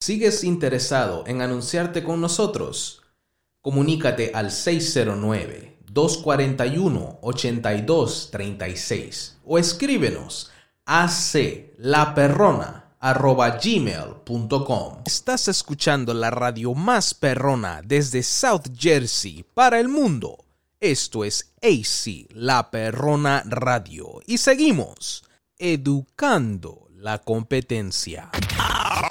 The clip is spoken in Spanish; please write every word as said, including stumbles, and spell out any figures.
¿Sigues interesado en anunciarte con nosotros? Comunícate al seis cero nueve, dos cuatro uno, ocho dos tres seis o escríbenos a aclaperrona arroba gmail punto com. Estás escuchando la radio más perrona desde South Jersey para el mundo. Esto es A C La Perrona Radio y seguimos educando la competencia.